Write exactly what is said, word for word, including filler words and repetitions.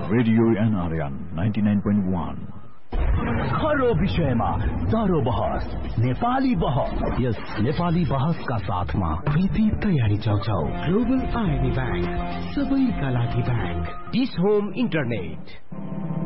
Radio NRN ninety nine point one. खरो विषयमा चारो बहस, नेपाली बहस। यस नेपाली बहसका साथमा प्रीति तयारी चाउचाउ, ग्लोबल आइडी बैंक, सबैका लागि बैंक, डिस होम इन्टरनेट।